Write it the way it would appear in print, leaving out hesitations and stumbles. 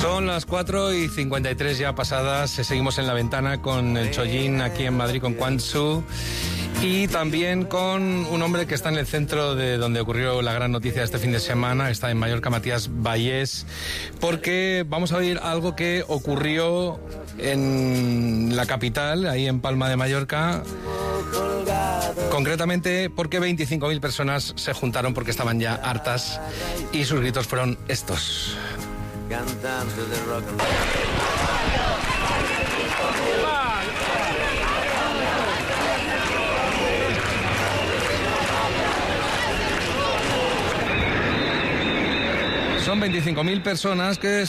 Son las 4:53 ya pasadas, seguimos en la ventana con el Chollín aquí en Madrid con Quang Tzu y también con un hombre que está en el centro de donde ocurrió la gran noticia este fin de semana, está en Mallorca, Matías Vallés, porque vamos a oír algo que ocurrió en la capital, ahí en Palma de Mallorca, concretamente porque 25.000 personas se juntaron porque estaban ya hartas y sus gritos fueron estos. Cantante de rock and roll. Son 25.000 personas que